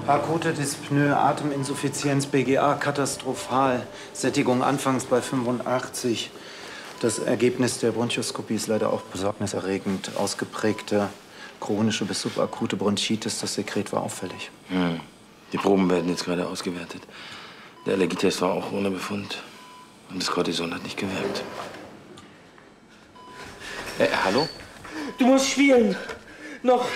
Akute Dyspnoe, Ateminsuffizienz, BGA katastrophal. Sättigung anfangs bei 85. Das Ergebnis der Bronchoskopie ist leider auch besorgniserregend. Ausgeprägte chronische bis subakute Bronchitis. Das Sekret war auffällig. Die Proben werden jetzt gerade ausgewertet. Der Allergietest war auch ohne Befund. Und das Cortison hat nicht gewirkt. Hallo? Du musst spielen. Noch